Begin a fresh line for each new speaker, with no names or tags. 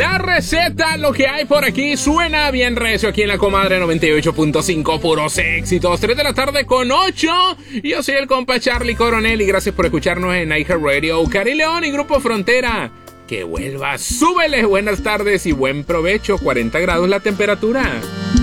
La receta, lo que hay por aquí, suena bien recio aquí en la Comadre 98.5, puros éxitos. 3 de la tarde con 8. Yo soy el compa Charlie Coronel y gracias por escucharnos en iHeartRadio, Cari León y Grupo Frontera. Que vuelva, súbele, buenas tardes y buen provecho, 40 grados la temperatura.